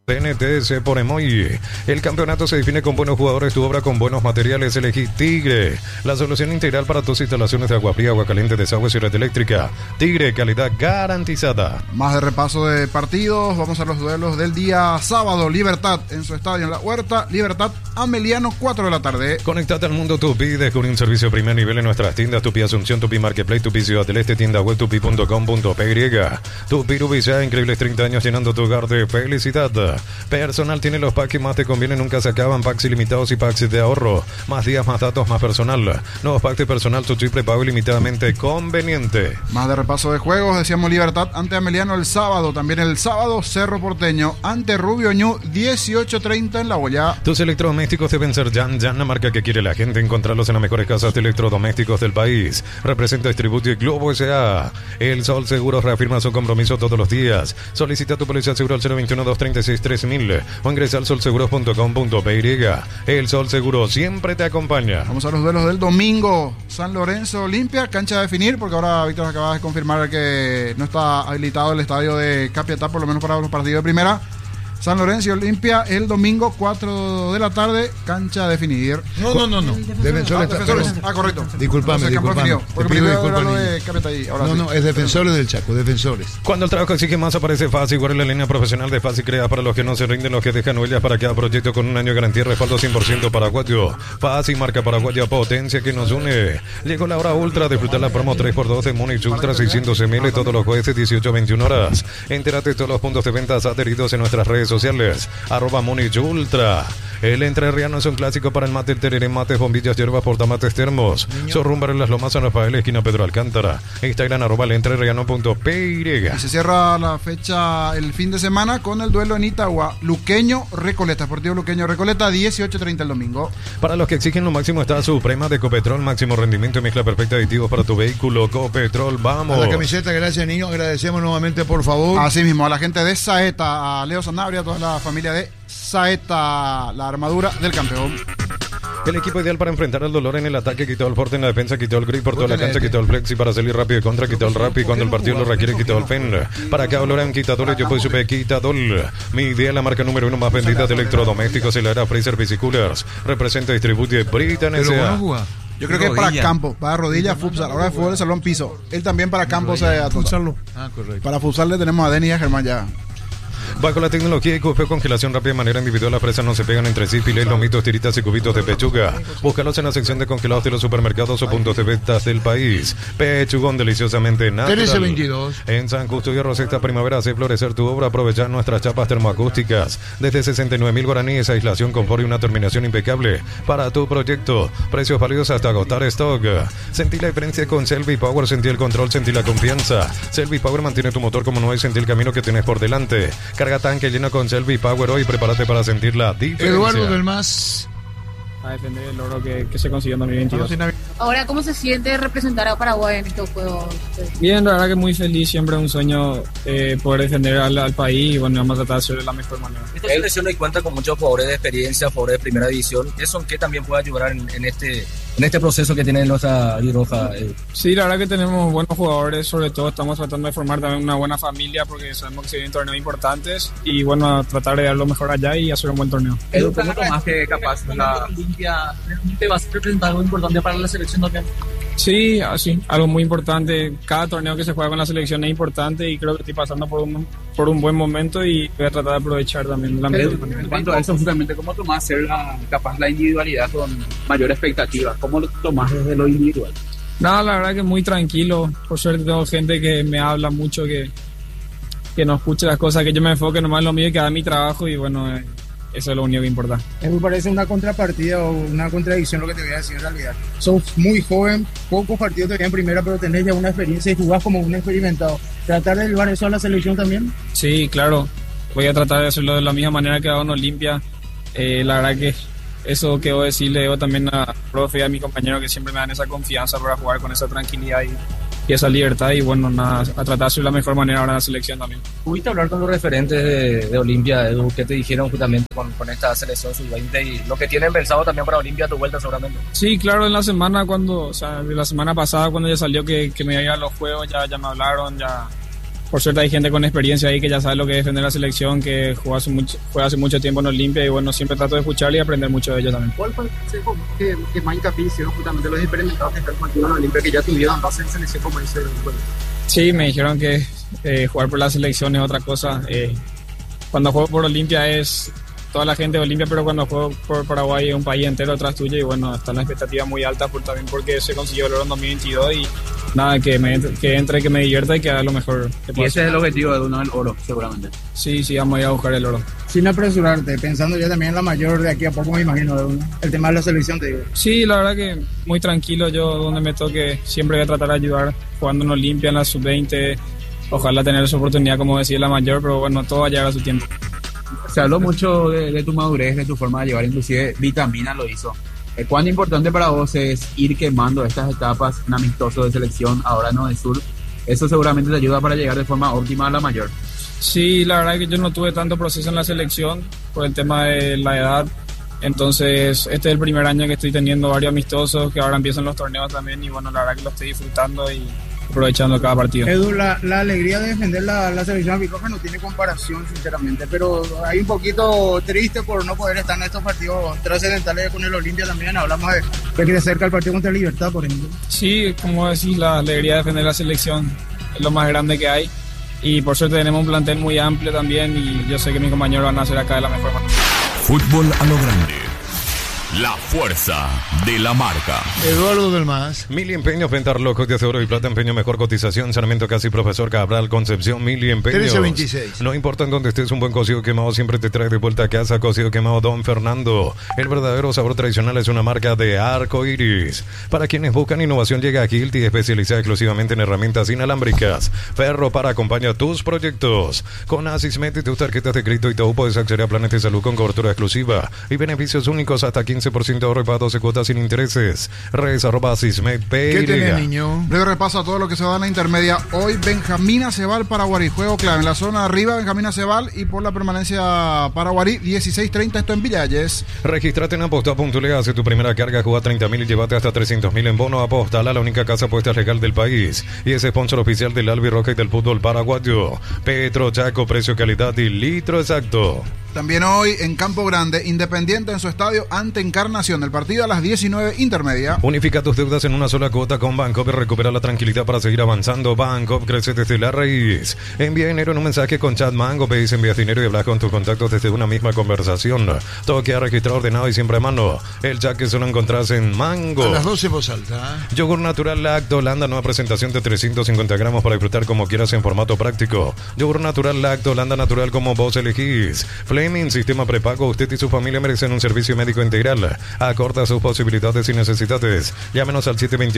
NTS por Emoji. El campeonato se define con buenos jugadores, tu obra con buenos materiales. Elegí Tigre, la solución integral para tus instalaciones de agua fría, agua caliente, desagües y red eléctrica. Tigre, calidad garantizada. Más de repaso de partidos, vamos a los duelos del día sábado. Libertad en su estadio en La Huerta, Libertad Ameliano, 4 de la tarde. Conectate al mundo Tupi, descubrí un servicio de primer nivel en nuestras tiendas: Tupi Asunción, Tupi Marketplace, Tupi Ciudad del Este, tienda web tupi.com.py. Tupi Rubicá, increíbles 30 años llenando tu hogar de felicidad. Personal tiene los packs que más te convienen, nunca se acaban. Packs ilimitados y packs de ahorro. Más días, más datos, más personal. Nuevos packs de personal, tu triple pago ilimitadamente conveniente. Más de repaso de juegos, decíamos Libertad ante Ameliano el sábado. También el sábado, Cerro Porteño ante Rubio Ñu, 18:30 en La Boya. Tus electrodomésticos deben ser Yan, la marca que quiere la gente. Encontrarlos en las mejores casas de electrodomésticos del país. Representa Distribuye Globo S.A. El Sol Seguros reafirma su compromiso todos los días. Solicita tu póliza seguro al 021-236-3000 o ingresa al solseguros.com.py. El Sol Seguro siempre te acompaña. Vamos a los duelos del domingo. San Lorenzo Olimpia, cancha a definir, porque ahora Víctor acaba de confirmar que no está habilitado el estadio de Capiatá, por lo menos para los partidos de primera. San Lorenzo Olimpia el domingo 4 de la tarde, cancha a definir. No. Defensores. Correcto. Disculpame. De es Defensores del Chaco, Defensores. Cuando el trabajo exige más, aparece Fácil. Igual es la línea profesional de Fácil, creada para los que no se rinden, los que dejan huellas para cada proyecto, con un año de garantía y respaldo 100% paraguayo. Fácil, marca paraguaya, potencia que nos une. Llegó la hora ultra, disfrutar la promo 3x2 de Múnich Ultra 600 ml todos los jueves 18-21 horas. Entérate de todos los puntos de ventas adheridos en nuestras redes sociales, @Múnich Ultra. El entrerriano es un clásico para el mate, el tereré, mates, bombillas, hierbas, portamates, termos. Sorrumbar en las Lomas San Rafael, esquina Pedro Alcántara. Instagram @elentreRriano.py. Y se cierra la fecha el fin de semana con el duelo en Itagua, Luqueño Recoleta, Sportivo Luqueño Recoleta, 18:30 el domingo. Para los que exigen lo máximo está Suprema de Copetrol, máximo rendimiento y mezcla perfecta de aditivos para tu vehículo. Copetrol, vamos. A la camiseta, gracias niño, agradecemos nuevamente por favor. Así mismo, a la gente de Saeta, a Leo Sanabria, a toda la familia de Saeta, la armadura del campeón. El equipo ideal para enfrentar el dolor en el ataque, quitó el forte en la defensa, quitó el grip por toda la cancha, quitó el flexi para salir rápido de contra, quitó el rap y cuando el partido lo requiere, quitó el fen. Para cada olor en quitadores, yo pues supe quitador. Mi idea, la marca número 1 más vendida de electrodomésticos, el era Fraser Piscicoolers. Representa y distribuye Britan S.A. Yo creo que es para campo, para rodillas, futsal. Ahora de fútbol de salón piso. Él también para campo se futsal. Correcto. Para futsal le tenemos a Denis y a Germán ya. Bajo la tecnología y congelación rápida de manera individual, las presas no se pegan entre sí. Filet, lomitos, tiritas y cubitos de pechuga. Búscalos en la sección de congelados de los supermercados o puntos de ventas del país. Pechugón deliciosamente natural. 1322. En San Justo y Arroz esta primavera hace florecer tu obra. Aprovechar nuestras chapas termoacústicas. Desde 69,000 guaraníes, aislación, confort y una terminación impecable para tu proyecto. Precios válidos hasta agotar stock. Sentí la diferencia con Selvi Power. Sentí el control, sentí la confianza. Selvi Power mantiene tu motor como no es. Sentí el camino que tienes por delante. Carga tanque lleno con Selvi Power hoy. Prepárate para sentir la diferencia. Eduardo del Mas. A defender el oro que se consiguió en 2022. Ahora, ¿cómo se siente representar a Paraguay en estos juegos? Bien, la verdad que muy feliz, siempre un sueño poder defender al país y bueno, vamos a tratar de hacerlo de la mejor manera. Esta selección hoy cuenta con muchos jugadores de experiencia, jugadores de primera división. ¿Eso en qué también puede ayudar en este proceso que tiene nuestra Roja? Sí, la verdad que tenemos buenos jugadores, sobre todo estamos tratando de formar también una buena familia porque sabemos que se vienen torneos importantes y bueno, a tratar de dar lo mejor allá y hacer un buen torneo. Edu, ¿cómo tomás que capaz la Olimpia te vas a representar algo importante para la selección también? Sí, así, algo muy importante. Cada torneo que se juega con la selección es importante y creo que estoy pasando por un buen momento y voy a tratar de aprovechar también la mejor manera. En cuanto a eso, justamente, ¿cómo tomás ser capaz la individualidad con mayor expectativa? ¿Cómo lo tomás desde lo individual? Nada, la verdad que muy tranquilo. Por suerte tengo gente que me habla mucho, que no escuche las cosas, que yo me enfoque nomás en lo mío y que haga mi trabajo y bueno, eso es lo único que importa. Me parece una contrapartida o una contradicción lo que te voy a decir en realidad. Sos muy joven, pocos partidos te veían en primera, pero tenés ya una experiencia y jugás como un experimentado. ¿Tratar de llevar eso a la selección también? Sí, claro. Voy a tratar de hacerlo de la misma manera que hago en Olimpia. La verdad que eso que voy a decir le debo también a profe y a mi compañero que siempre me dan esa confianza para jugar con esa tranquilidad y esa libertad y bueno, nada, a tratar de hacer de la mejor manera ahora en la selección también. ¿Pudiste hablar con los referentes de Olimpia, Edu? ¿Qué te dijeron justamente con esta selección sub-20 y lo que tienen pensado también para Olimpia a tu vuelta seguramente? Sí, claro, en la semana de la semana pasada cuando ya salió que me iba a los juegos, ya me hablaron, ya por suerte hay gente con experiencia ahí que ya sabe lo que es defender la selección, que juega hace mucho tiempo en Olimpia, y bueno, siempre trato de escuchar y aprender mucho de ellos también. ¿Cuál fue el consejo que más hincapié hicieron justamente los experimentados que están contigo en Olimpia, que ya tuvieron base en selección, como dice el bueno? Sí, me dijeron que jugar por la selección es otra cosa. Cuando juego por Olimpia es toda la gente de Olimpia, pero cuando juego por Paraguay es un país entero atrás tuyo, y bueno, está la expectativa muy alta también porque se consiguió el oro en 2022, y nada, que entre, que me divierta y que haga lo mejor que pueda. Y ese es el objetivo de uno, el oro, seguramente. Sí, vamos a ir a buscar el oro. Sin apresurarte, pensando ya también en la mayor de aquí a poco, me imagino, el tema de la selección, te digo. Sí, la verdad que muy tranquilo, yo donde me toque siempre voy a tratar de ayudar, jugando en Olimpia, en la sub-20, ojalá tener esa oportunidad, como decía, la mayor, pero bueno, todo va a llegar a su tiempo. Se habló mucho de tu madurez, de tu forma de llevar, inclusive Vitamina lo hizo. ¿Cuán importante para vos es ir quemando estas etapas en amistoso de selección ahora en Odesur? Eso seguramente te ayuda para llegar de forma óptima a la mayor. Sí, la verdad es que yo no tuve tanto proceso en la selección por el tema de la edad. Entonces, este es el primer año que estoy teniendo varios amistosos, que ahora empiezan los torneos también, y bueno, la verdad que lo estoy disfrutando y aprovechando cada partido. Edu, la alegría de defender la selección albirroja no tiene comparación, sinceramente, pero hay un poquito triste por no poder estar en estos partidos trascendentales con el Olimpia también. Hablamos de que cerca el partido contra Libertad, por ejemplo. Sí, como decís, la alegría de defender la selección es lo más grande que hay, y por suerte tenemos un plantel muy amplio también, y yo sé que mis compañeros van a hacer acá de la mejor manera. Fútbol a lo grande. La fuerza de la marca. Eduardo del Mas. Mili Empeños, ventar locos de oro y plata, empeño, mejor cotización, Sarmiento Casi, Profesor Cabral, Concepción, Mili Empeños. 1326. No importa en dónde estés, un buen cocido quemado siempre te trae de vuelta a casa. Cocido quemado Don Fernando. El verdadero sabor tradicional es una marca de Arco Iris. Para quienes buscan innovación, llega a Hilti, especializada exclusivamente en herramientas inalámbricas. Ferro para acompañar tus proyectos. Con Asismet y tus tarjetas de crédito y todo, puedes acceder a planes de salud con cobertura exclusiva y beneficios únicos hasta 15% de ahorro y para 12 cuotas sin intereses. Redes@Asismet. ¿Qué tiene, niño? Breve repaso a todo lo que se va en la intermedia. Hoy Benjamín Acebal, Paraguarí. Juego clave en la zona de arriba, Benjamín Acebal, y por la permanencia Paraguarí, 16:30, esto en Villalles. Regístrate en Aposta.le, hace tu primera carga, juega 30.000 y llévate hasta 300.000 en bono. Apostala, la única casa apuesta legal del país y es sponsor oficial del Albirroja y del fútbol paraguayo. Petro Chaco, precio, calidad y litro exacto. También hoy en Campo Grande, Independiente en su estadio ante Encarnación. El partido a las 19, intermedia. Unifica tus deudas en una sola cuota con Bancopp y recupera la tranquilidad para seguir avanzando. Bancopp crece desde la raíz. Envía dinero en un mensaje con chat Mango. Pedís, envías dinero y hablas con tus contactos desde una misma conversación. Todo queda registrado, ordenado y siempre a mano. El chat que solo encontrás en Mango. A las 12 voz alta. Yogur natural Lacto Holanda, nueva presentación de 350 gramos para disfrutar como quieras en formato práctico. Yogur natural Lacto Holanda, natural como vos elegís. Fleming, sistema prepago. Usted y su familia merecen un servicio médico integral. Acorta sus posibilidades y necesidades. Llámenos al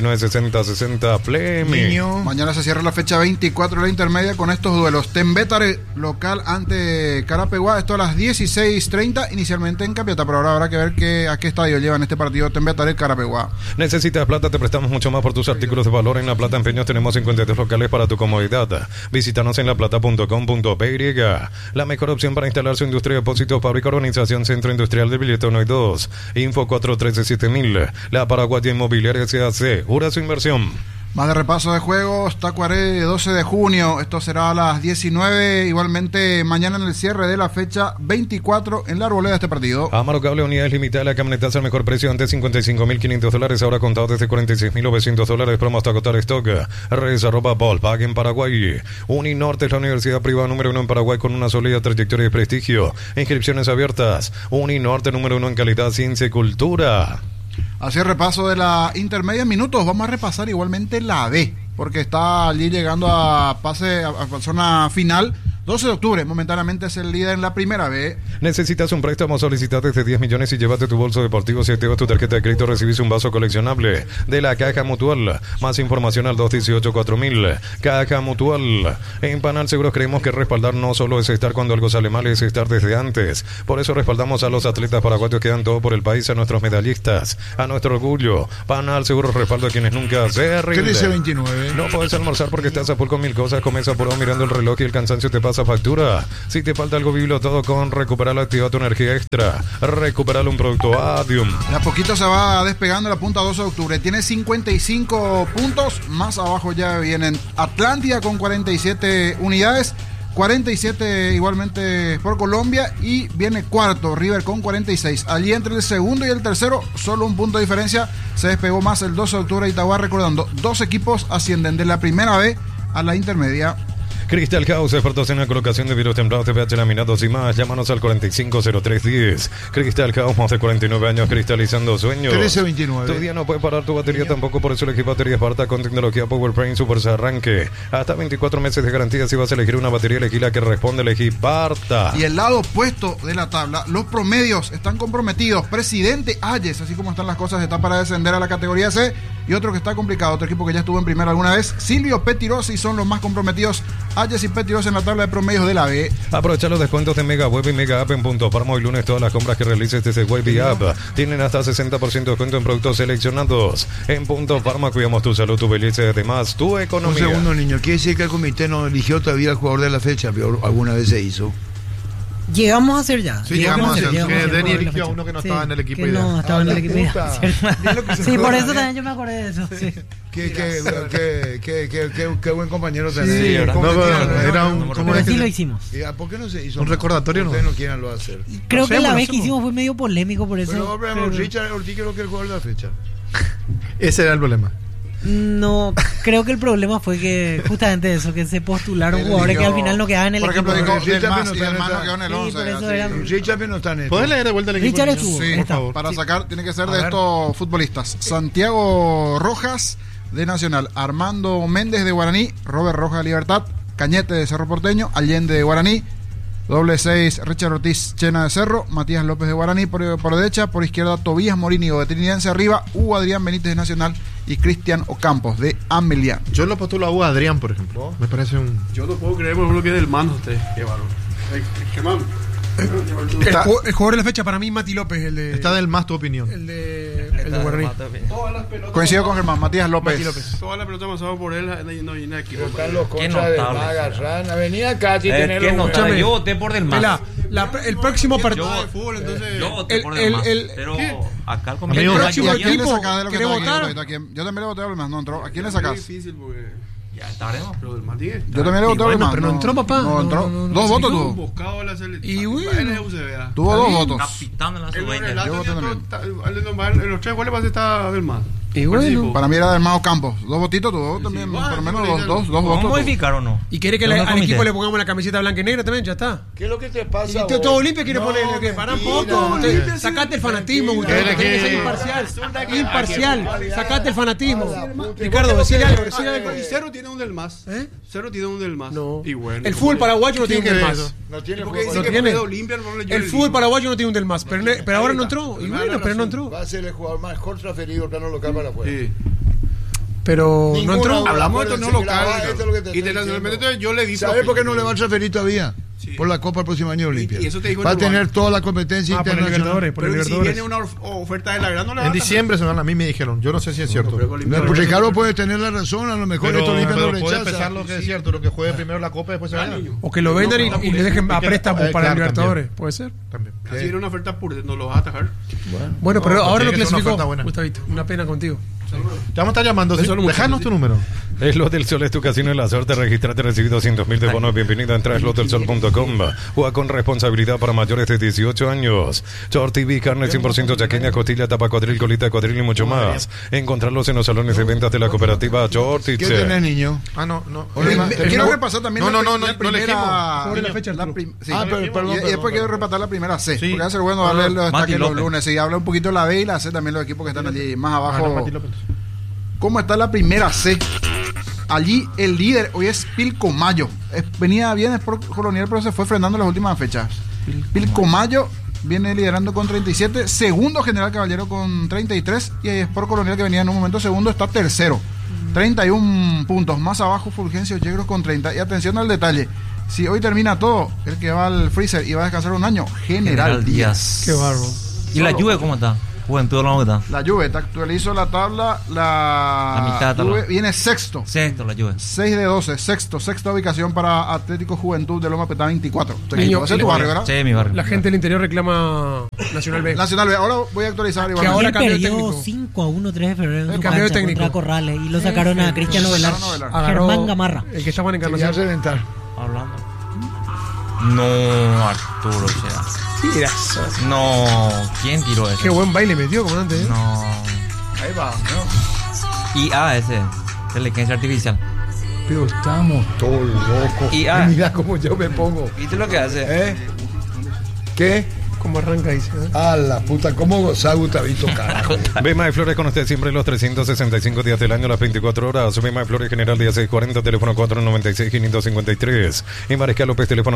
729-6060 Fleming. Niño. Mañana se cierra la fecha 24 de la intermedia con estos duelos. Tembétare local ante Carapeguá. Esto a las 16:30, inicialmente en Capiatá, pero ahora habrá que ver a qué estadio llevan este partido Tembétare Carapeguá. ¿Necesitas plata? Te prestamos mucho más por tus artículos de valor. En La Plata Empeños tenemos 52 locales para tu comodidad. Visítanos en laplata.com.py. La mejor opción para instalar su industria de depósitos, fábrica, organización, centro industrial de billete 1 y 2. Info 413-7000. La Paraguaya Inmobiliaria se asegura su inversión. Más de repaso de juegos, Tacuaré 12 de junio, esto será a las 19, igualmente mañana en el cierre de la fecha 24 en la arboleda de este partido. Amaro Cable, unidades limitadas, la camioneta al mejor precio, antes $55.500, ahora contado desde $46.900, promo hasta agotar stock. Res@Volkswagen en Paraguay. Uninorte es la universidad privada número 1 en Paraguay con una sólida trayectoria de prestigio. Inscripciones abiertas. Uninorte número 1 en calidad, ciencia y cultura. Así el repaso de la intermedia en minutos. Vamos a repasar igualmente la B, porque está allí llegando a zona final. 12 de octubre, momentáneamente es el líder en la primera B. ¿Necesitas un préstamo? Solicita desde 10 millones y llévate tu bolso deportivo. Si activas tu tarjeta de crédito, recibís un vaso coleccionable de la Caja Mutual. Más información al 218-4000. Caja Mutual. En Panal Seguros creemos que respaldar no solo es estar cuando algo sale mal, es estar desde antes. Por eso respaldamos a los atletas paraguayos que dan todo por el país, a nuestros medallistas, a nuestro orgullo. Panal Seguros respalda a quienes nunca se rinden. 13-29. No puedes almorzar porque estás a full con mil cosas. Comienza apurado mirando el reloj y el cansancio te pasa pasa factura. Si te falta algo, vivilo todo con Recuperalo, activa tu energía extra. Recuperalo, un producto Adium. De a poquito se va despegando la punta 12 de octubre. Tiene 55 puntos. Más abajo ya vienen Atlántida con 47 unidades. 47 igualmente por Colombia. Y viene cuarto River con 46. Allí entre el segundo y el tercero, solo un punto de diferencia. Se despegó más el 12 de octubre. Itagua, recordando, 2 equipos ascienden de la primera B a la intermedia. Crystal House, expertos en la colocación de virus templados, TPH, laminados y más. Llámanos al 450310. Crystal House, más de 49 años cristalizando sueños. 1329. Tu día no puede parar tu batería tampoco, por eso elegí batería Sparta con tecnología PowerPrint Super Arranque. Hasta 24 meses de garantía. Si vas a elegir una batería, elegí la que responde, elegí Sparta. Y el lado opuesto de la tabla, los promedios están comprometidos. Presidente Ayes, así como están las cosas, está para descender a la categoría C. Y otro que está complicado, otro equipo que ya estuvo en primera alguna vez, Silvio Petirosi, son los más comprometidos. Ayes y Petirosi en la tabla de promedios de la B. Aprovecha los descuentos de Mega Web y Mega App en Punto Farma. Hoy lunes todas las compras que realices desde Web y App tienen hasta 60% de descuento en productos seleccionados. En Punto Farma cuidamos tu salud, tu belleza y además tu economía. Un segundo, niño. ¿Quiere decir que el comité no eligió todavía al jugador de la fecha? Pero alguna vez se hizo. Llegamos a hacer ya. Sí, llegamos a hacer. Que Denny eligió a uno que no estaba en el equipo. Que no estaba en el equipo. Sí, por eso también yo me acordé de eso. Sí. Qué buen compañero tenés. Sí, era un... Pero sí lo hicimos. ¿Por qué no se hizo? Un recordatorio, ¿no? Ustedes no quieren lo hacer. Creo que la vez que hicimos fue medio polémico por eso. Pero Richard Ortiz creo que el jugador de la fecha. Ese era el problema. No, creo que el problema fue que justamente eso, que se postularon jugadores que al final no quedaban en el equipo. Por ejemplo, Richard no quedó en el 11. Richard no está en esto. ¿Puedes leer de vuelta el equipo? Richard estuvo. Sí, por favor. Para sacar, tiene que ser de estos futbolistas. Santiago Rojas, de Nacional. Armando Méndez, de Guaraní. Robert Rojas, de Libertad. Cañete, de Cerro Porteño. Allende, de Guaraní. Doble 6, Richard Ortiz, Chena, de Cerro. Matías López, de Guaraní, por derecha. Por izquierda, Tobías Morínigo, de Trinidad. Arriba, Hugo Adrián Benítez, de Nacional. Y Cristian Ocampos, de Amelia. Yo lo postulo a Hugo Adrián, por ejemplo. Me parece un... Yo no puedo creer, por ejemplo, que es del mando usted. Qué bárbaro. ¿Qué mando? El jugador de la fecha para mí, Mati López, el de... Está del más tu opinión. El de Guaraní. Coincido con Germán, Matías López. Toda la pelota pasaba por él, no viene aquí. Están los contras del Magarran. Avenida Cati, tenerlo. Notable. Yo voté por del más. El próximo partido de fútbol, entonces... Yo voté por del más. Pero acá el comité... El próximo equipo, ¿quiere votar? Yo también le voté a del más, no entró. ¿A quién le sacas? Es difícil porque... Ya estaremos. Pero del Matías. Yo también le voté a del más. Pero no entró, papá. No entró. Dos votos tuvo. Y bueno. Tuvo 2 votos. Capitán de la sub-20. Yo voté también. En los 3 goles está del más. Y bueno, para mí era del Mago Campos. 2 votitos tuvo también, por lo menos dos votos. ¿Vamos a modificar o no? ¿Y quiere que al equipo le pongamos la camiseta blanca y negra también? Ya está. ¿Qué es lo que te pasa? Y todo Olimpia quiere ponerle que para un poco. Sacate el fanatismo, Gustavo. Tiene que ser imparcial. Sacate el fanatismo. Ricardo, decir algo. Y Cerro tiene un del más. Cerro tiene un del más. No. Y bueno. El fútbol paraguayo no tiene un del más. No tiene. El fútbol paraguayo no tiene un del más. Pero ahora no entró. Y bueno, pero no entró. Va a ser el jugador mejor transferido al plano local para afuera. Pero no entró. Hablamos de torneo local. Internacionalmente yo le di. ¿Sabes por qué no le van a transferir todavía? Sí. Por la Copa el próximo año Olimpia. Y eso te dijo va a tener toda la competencia internacional. Pero si viene una oferta de la gran, no le va a En diciembre se van, a mí me dijeron. Yo no sé si es cierto. Pero Ricardo puede tener la razón. A lo mejor esto Olimpia no rechaza. Puede pensar lo que es cierto. Lo que juegue primero la Copa y después se vaya. O que lo vendan y le dejen a préstamo para el Libertadores. Puede ser. También. Si viene una oferta pura, no lo vas a atajar. Bueno, pero ahora lo clasificó. Gustavito, una pena contigo. Te vamos a estar llamando. Dejanos tu número. Slot del Sol es tu casino en la suerte. Registrate, recibí 200.000 de bonos. Bienvenido a entrar a slotdelsol.com. Juega con responsabilidad para mayores de 18 años. Short TV, carne 100% chaqueña, costilla, tapa cuadril, colita de cuadril y mucho más. Encontrarlos en los salones de ventas de la cooperativa Shorty. ¿Qué tenés, niño? No. Quiero repasar también la primera... Sobre la fecha. Y después quiero repasar la primera C. Porque va a ser bueno darle los destaques los lunes. Y habla un poquito de la B y la C también, los equipos que están allí más abajo. ¿Cómo está la primera C? Allí el líder hoy es Pilcomayo. Venía bien Sport Colonial, pero se fue frenando las últimas fechas. Pilcomayo viene liderando con 37. Segundo General Caballero con 33. Y Sport Colonial, que venía en un momento segundo, está tercero. 31 puntos. Más abajo Fulgencio Yegros con 30. Y atención al detalle. Si hoy termina todo, el que va al freezer y va a descansar un año, General Díaz. Qué bárbaro. ¿Y la Juve cómo está? Juventud lo que está. La Juve, te actualizo la tabla. La mitad de Juve viene sexto. Sexto, la Juve. 6 de 12, sexta ubicación para Atlético Juventud de Loma Petá 24. Niño, Ese es tu barrio, ¿verdad? Sí, mi barrio. La gente del interior reclama Nacional B. Nacional B. Ahora voy a actualizar. Que ahora cambió de perdió técnico. 5-1 3 de febrero en El su cambio de cancha técnico. contra Corrales y lo sacaron a Cristiano Velar. Agarró Germán Gamarra. el que estaba en Encarnación. reventar. Hablando. No, Arturo, sea. Mira, No, ¿quién tiró eso? qué buen baile metió, comandante. ¿eh? No. Ahí va, ¿no? IA ese, inteligencia artificial. Pero estamos todos locos. IA. Mira cómo yo me pongo. ¿Viste lo que hace? ¿Eh? ¿Qué? ¿Cómo arranca? Dice, ¿eh? A la puta, ¿cómo gozaba Gustavito, carajo? Bema de Flores con usted siempre los 365 días del año, las 24 horas. Bema de Flores General día 640, teléfono 496-553. Y Mariscal López, teléfono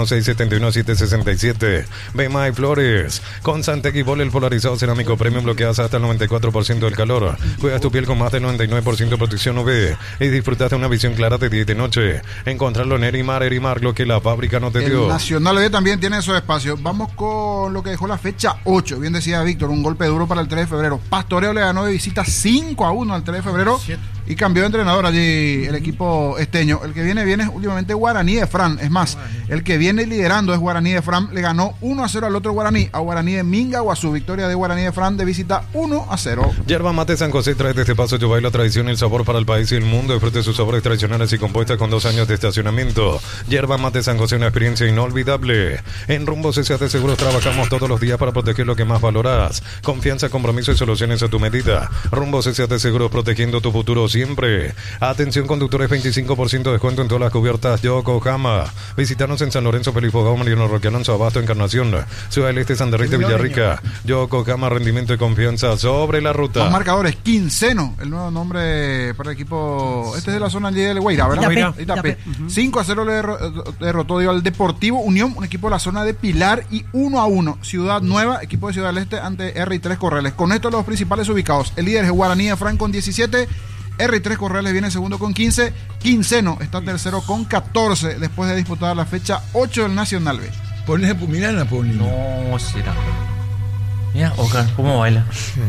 671-767. Bema de Flores con Santegui Bol, el polarizado cerámico premium, bloqueas hasta el 94% del calor. Cuidas tu piel con más del 99% de protección UV y disfrutas de una visión clara de día y de noche. Encontrarlo en Erimar, lo que la fábrica no te dio. El Nacional B también tiene esos espacios. Vamos con lo que dejó la fecha 8. Bien decía Víctor, un golpe duro para el 3 de febrero. Pastoreo le ganó de visita 5-1 al 3 de febrero y cambió de entrenador allí el equipo esteño. El que viene es últimamente Guaraní de Fran. Es más, el que viene liderando es Guaraní de Fran. Le ganó 1-0 al otro Guaraní, a Guaraní de Mingaguazú. Victoria de Guaraní de Fran de visita 1-0. Yerba Mate San José trae desde Paso Yobay la tradición y el sabor para el país y el mundo. Disfrute sus sabores tradicionales y compuestas con 2 años de estacionamiento. Yerba Mate San José, una experiencia inolvidable. En Rumbo CCAT Seguros trabajamos todos los días para proteger lo que más valoras. Confianza, compromiso y soluciones a tu medida. Rumbo CCAT Seguros, protegiendo tu futuro siempre. Atención conductores, 25% de descuento en todas las cubiertas Yokohama. Visítanos en San Lorenzo, Pelifogado, Mariano Roque Alonso, Abasto, Encarnación, Ciudad del Este, San Derrite, Villarrica. Yokohama, rendimiento y confianza sobre la ruta. Los marcadores, Quinceno, el nuevo nombre para el equipo. Este es de la zona allí del Guaira, ¿verdad? Itapé. 5-0 le derrotó al Deportivo Unión, un equipo de la zona de Pilar, y 1-1 Ciudad Nueva, equipo de Ciudad del Este, ante R3 Corrales. Con esto los principales ubicados. El líder es Guaraní de Fran con 17. R3 Corrales viene segundo con 15. Quinceno está tercero con 14 después de disputar la fecha 8 del Nacional B. Ponle Pumilana, ponle. No, será. Mira, Oscar, ¿cómo baila?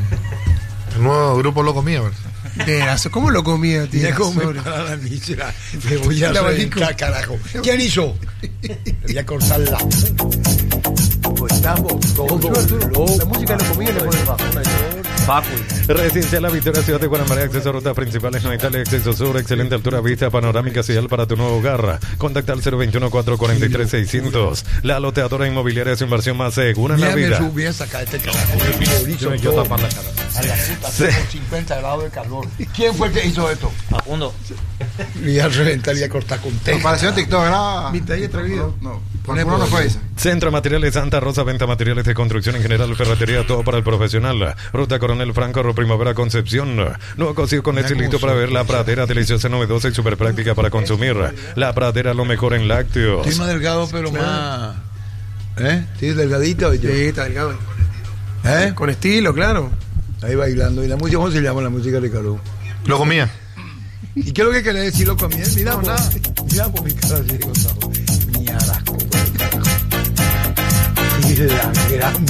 El nuevo grupo Loco Mía, ¿verdad? ¿Cómo lo comía, tío? Mira cómo me para la mísera. Me voy a reventar, carajo. ¿Quién hizo? Le voy a cortar la... Pues estamos todos locos. La música lo comía y le ponen bajo. Residencial La Victoria, Ciudad de Guanamara, acceso a rutas principales, no hay tal acceso sur, excelente altura, vista panorámica ideal para tu nuevo hogar. Contacta al 021-443-600. La loteadora inmobiliaria es inversión más segura en la vida. Me subí a sacar este carajo. Yo tapar la cara. A la puta, 50 grados de calor. ¿Quién fue el que hizo esto? Facundo. Voy a reventar y a cortar con té. Me pareció en TikTok, ¿verdad? Mi talle atrevido. No, no fue esa. Centro Materiales Santa Rosa, venta materiales de construcción en general, ferretería, todo para el profesional. Ruta Coronel Franco, Primavera Concepción. Nuevo cocido con leche listo para ver. La pradera, deliciosa, novedosa y súper práctica para consumir. La pradera, lo mejor en lácteos. Estoy más delgado, pero más... ¿Estás delgadito? Sí, está delgado. Con estilo, claro. Ahí bailando. ¿Y la música cómo se llama la música, Ricardo? Loco Mía. ¿Y qué es lo que querés decir, Loco Mía? Mira, mira por mi cara, así, Gonzalo. Mierda, y la gran...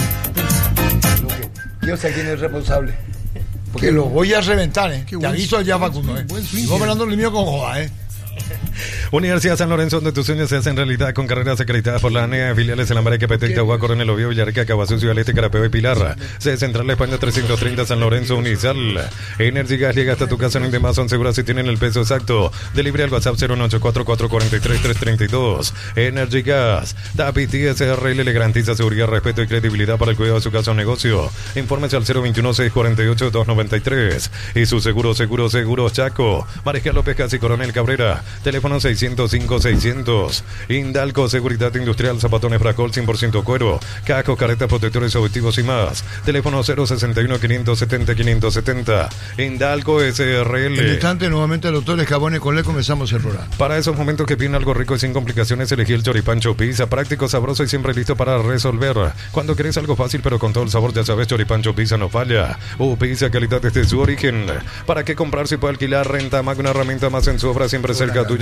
Yo sé quién es responsable. Porque los voy a reventar, Te aviso allá, Facundo, Y vos hablando lo mío con joda, Universidad San Lorenzo, donde tus sueños se hacen realidad con carreras acreditadas por la ANEA, filiales en Lambareque, Petén, Itagua, Coronel Oviedo, Villarrica, Cabazú, Ciudad del Este, Carapeo y Pilar. Sede Central España 330, San Lorenzo, Unisal. Energy Gas llega hasta tu casa, no hay demás, son seguras si tienen el peso exacto. Delivery al WhatsApp 01844433332. Energy Gas. Tapiti SRL le garantiza seguridad, respeto y credibilidad para el cuidado de su casa o negocio. Infórmese al 021-648-293. Y su seguro Chaco. Mariscal López Casi, Coronel Cabrera. Teléfono 605-600. Indalco, seguridad industrial, zapatones Bracol, 100% cuero, cascos, caretas, protectores, objetivos y más. Teléfono 061-570-570. Indalco SRL. En instante, nuevamente, doctores Cabones con le comenzamos el programa. Para esos momentos que piden algo rico y sin complicaciones, elegí el Choripancho Pizza. Práctico, sabroso y siempre listo para resolver. Cuando querés algo fácil pero con todo el sabor, ya sabes, Choripancho Pizza no falla. Pizza, calidad desde su origen. ¿Para qué comprar si puede alquilar? Renta, más que una herramienta más en su obra, siempre cerca tuyo, acompañando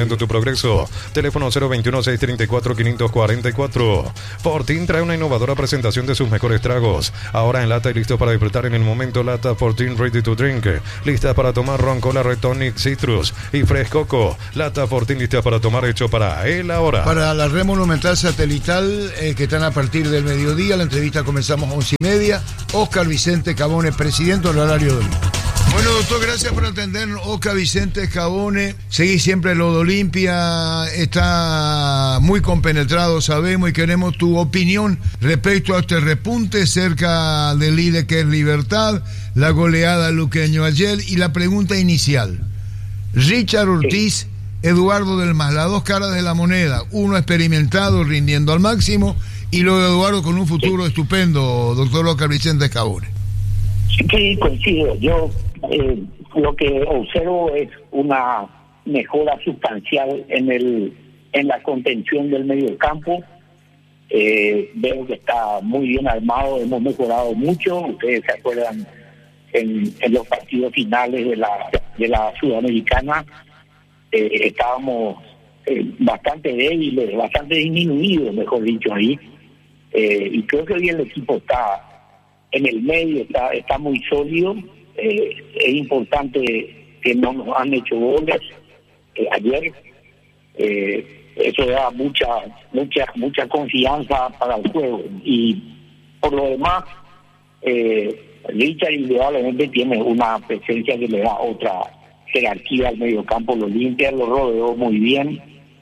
acelerando tu progreso. Teléfono 021-634-544. Fortín trae una innovadora presentación de sus mejores tragos. Ahora en lata y listo para disfrutar en el momento. Lata Fortín Ready to Drink. Lista para tomar ron, cola, Red Tonic, Citrus y Fresh Coco. Lata Fortín lista para tomar, hecho para él ahora. Para la red monumental satelital, que están a partir del mediodía, la entrevista comenzamos a 11:30. Oscar Vicente Cabone, presidente del horario de Olimpia. Bueno, doctor, gracias por atendernos. Oscar Vicente Cabone, seguís siempre en lo de Olimpia, está muy compenetrado, sabemos, y queremos tu opinión respecto a este repunte cerca del líder que es Libertad, la goleada luqueño ayer y la pregunta inicial. Richard Ortiz, Eduardo del Mas, las dos caras de la moneda, uno experimentado, rindiendo al máximo, y luego Eduardo con un futuro estupendo, doctor Oscar Vicente Cabone. Sí, coincido. Yo lo que observo es una mejora sustancial en la contención del mediocampo. Veo que está muy bien armado, hemos mejorado mucho. Ustedes se acuerdan en los partidos finales de la Sudamericana, estábamos bastante débiles, bastante disminuidos, mejor dicho, ahí. Y creo que hoy el equipo está en el medio, está muy sólido. Es importante que no nos han hecho goles ayer. Eso da mucha confianza para el juego. Y por lo demás, Richard indudablemente tiene una presencia que le da otra jerarquía al mediocampo. Lo limpia, lo rodeó muy bien.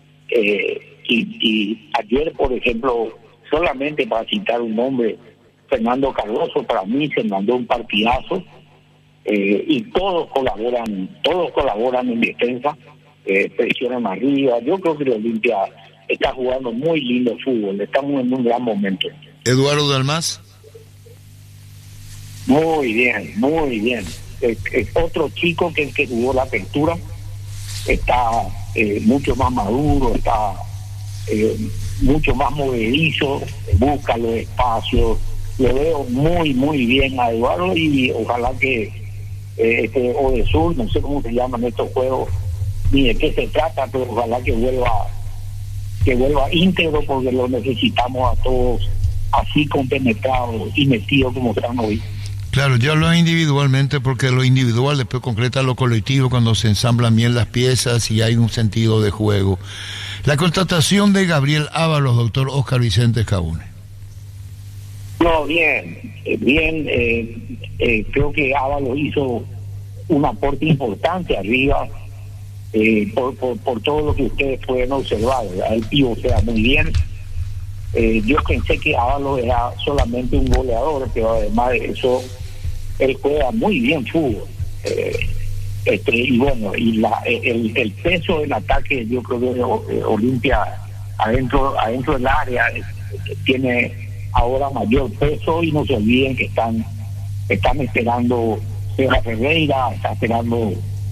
Y ayer, por ejemplo, solamente para citar un nombre, Fernando Cardoso, para mí se mandó un partidazo. Y todos colaboran en defensa, presionan arriba. Yo creo que el Olimpia está jugando muy lindo fútbol, estamos en un gran momento. Eduardo del Mas. Muy bien. Es otro chico que el que jugó la apertura, está mucho más maduro, está mucho más movedizo, busca los espacios. Lo veo muy bien a Eduardo, y ojalá que Odesur, no sé cómo se llaman estos juegos ni de qué se trata, pero ojalá que vuelva íntegro, porque lo necesitamos a todos así compenetrados y metidos como están hoy. Claro, yo hablo individualmente porque lo individual después concreta lo colectivo cuando se ensamblan bien las piezas y hay un sentido de juego. La contratación de Gabriel Ábalos, doctor Oscar Vicente Cabone. No, bien, creo que Ábalos hizo un aporte importante arriba, por todo lo que ustedes pueden observar, ¿verdad? El pivotea muy bien. Yo pensé que Ábalos era solamente un goleador, pero además de eso, él juega muy bien fútbol. Y bueno, y el peso del ataque, yo creo que Olimpia adentro del área tiene ahora mayor peso, y no se olviden que están esperando César Ferreira, está esperando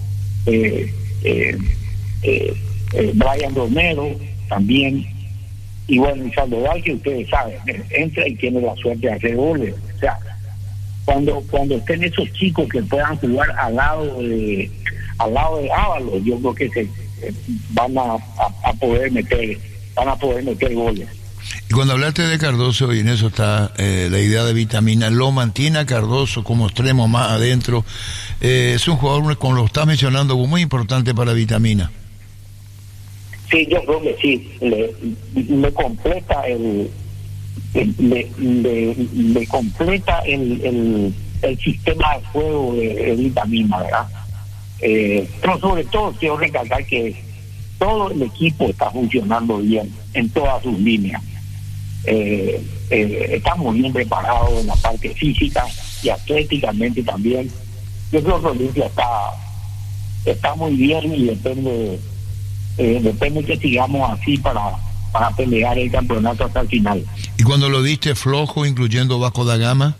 Brian Romero también, y bueno, y Sandoval, que ustedes saben, entra y tiene la suerte de hacer goles. O sea, cuando estén esos chicos que puedan jugar al lado de Ábalos, yo creo que van a poder meter goles. Y cuando hablaste de Cardoso, y en eso está la idea de Vitamina, lo mantiene a Cardoso como extremo más adentro. Es un jugador, como lo estás mencionando, muy importante para Vitamina. Sí, yo creo que sí. Le completa le completa el sistema de juego de Vitamina, ¿verdad? Pero sobre todo quiero recalcar que todo el equipo está funcionando bien en todas sus líneas. Estamos bien preparados en la parte física y atléticamente también. Yo creo que Olimpia está muy bien, y depende que sigamos así para pelear el campeonato hasta el final. ¿Y cuando lo diste flojo, incluyendo Vasco da Gama?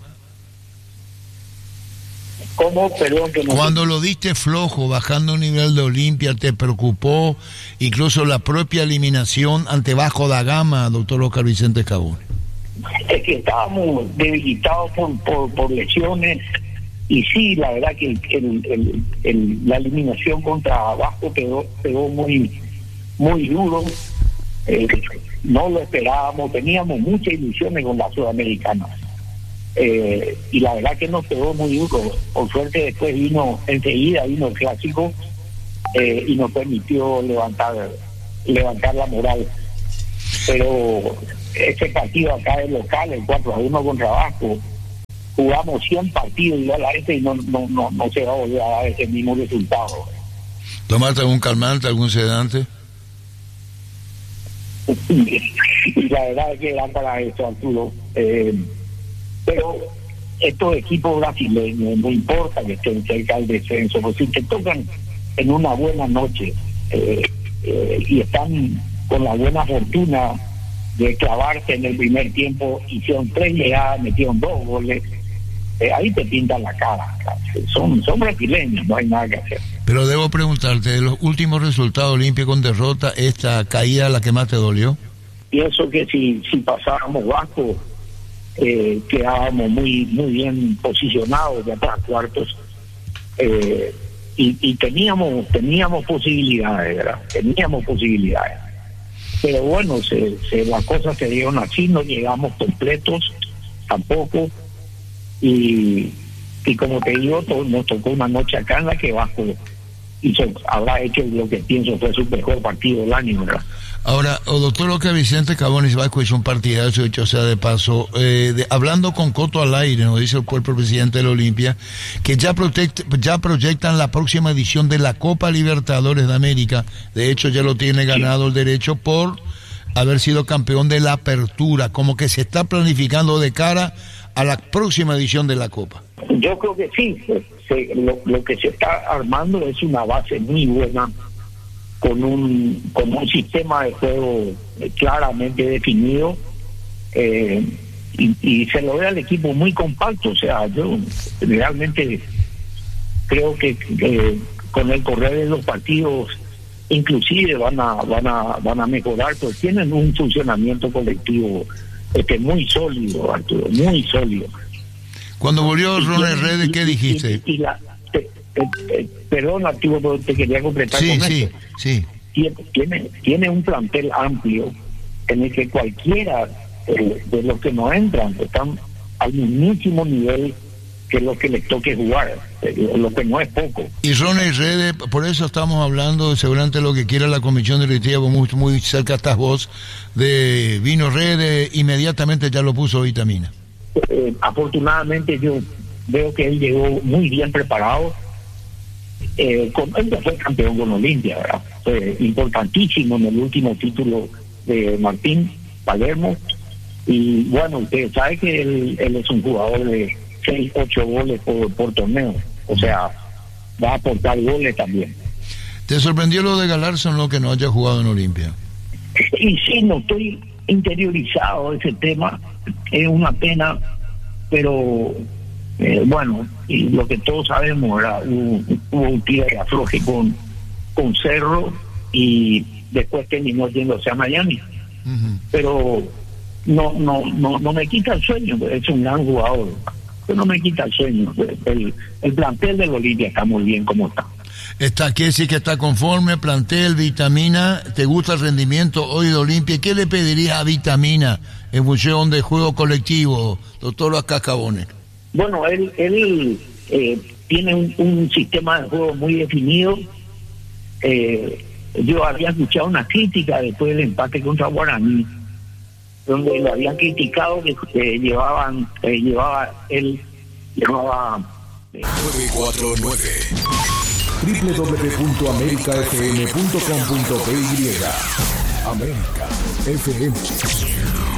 ¿Cómo? Perdón, que no. Cuando lo diste flojo, bajando un nivel de Olimpia, ¿te preocupó incluso la propia eliminación ante Vasco da Gama, doctor Oscar Vicente Cabone? Es que estábamos debilitados por lesiones, y sí, la verdad que la eliminación contra Vasco pegó muy muy duro. No lo esperábamos, teníamos muchas ilusiones con la Sudamericana. Y la verdad que nos pegó muy duro. Por suerte después enseguida vino el clásico y nos permitió levantar la moral. Pero ese partido acá es local, el 4-1 contra Vasco, jugamos 100 partidos igual a este y no se va a volver a dar ese mismo resultado. ¿Tomaste algún calmante, algún sedante? Y la verdad es que dan para eso, Arturo. Pero estos equipos brasileños, no importa que estén cerca del descenso, pues si te tocan en una buena noche y están con la buena fortuna de clavarse en el primer tiempo, hicieron 3 llegadas, metieron 2 goles, ahí te pintan la cara. Son brasileños, no hay nada que hacer. Pero debo preguntarte, de los últimos resultados, Olimpia con derrota, ¿esta caída la que más te dolió? Pienso que si pasábamos Vasco, quedábamos muy bien posicionados ya para cuartos, y teníamos posibilidades, ¿verdad? Teníamos posibilidades. Pero bueno, las cosas se dieron así, no llegamos completos tampoco, y como te digo, nos tocó una noche acá en la que Vasco habrá hecho lo que pienso fue su mejor partido del año, ¿verdad? Ahora, doctor Oscar Vicente Cabones Vasco hizo un partidazo, dicho sea de paso, hablando con Coto al aire, nos dice el cuerpo presidente del Olimpia, que ya proyectan la próxima edición de la Copa Libertadores de América. De hecho, ya lo tiene ganado el derecho por haber sido campeón de la Apertura, como que se está planificando de cara a la próxima edición de la Copa. Yo creo que sí, lo que se está armando es una base muy buena, con un sistema de juego claramente definido, y se lo ve al equipo muy compacto. O sea, yo realmente creo que con el correr de los partidos inclusive van a mejorar, pues tienen un funcionamiento colectivo muy sólido, Arturo, muy sólido. Cuando volvió Ronald Redes, ¿qué dijiste? Perdón, Arturo, pero te quería completar con esto. Sí. Tiene un plantel amplio en el que cualquiera de los que no entran están al mismísimo nivel que los que les toque jugar, lo que no es poco. Y Ronald Redes, por eso estamos hablando de seguramente lo que quiera la comisión directiva, muy cerca estás vos, de vino Redes, inmediatamente ya lo puso Vitamina. Afortunadamente yo veo que él llegó muy bien preparado. Él ya fue campeón con Olimpia, ¿verdad? Fue importantísimo en el último título de Martín Palermo, y bueno, usted sabe que él es un jugador de 6-8 goles por torneo, o sea, va a aportar goles también. ¿Te sorprendió lo de Galarza, lo que no haya jugado en Olimpia? Y sí, no estoy interiorizado ese tema, es una pena, pero bueno, y lo que todos sabemos, ¿verdad? Hubo un tiro de afloje con Cerro y después terminó yéndose a Miami. Pero no me quita el sueño, es un gran jugador, pero no me quita el sueño. El plantel de Olimpia está muy bien como está. Quiere decir que está conforme, plantel, Vitamina. ¿Te gusta el rendimiento hoy de Olimpia? ¿Qué le pedirías a Vitamina en función de juego colectivo, doctor Cabones? Bueno, él tiene un sistema de juego muy definido. Yo había escuchado una crítica después del empate contra Guaraní, donde lo habían criticado que llevaba 949 www.americafm.com.py América FM